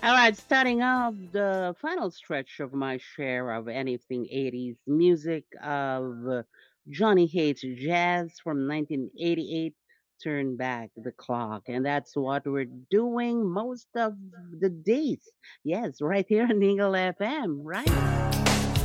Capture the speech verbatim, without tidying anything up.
All right, starting off the final stretch of my share of anything eighties music of uh, Johnny Hates Jazz from nineteen eighty-eight. Turn back the clock, and that's what we're doing most of the days. Yes, right here on Eagle F M, right?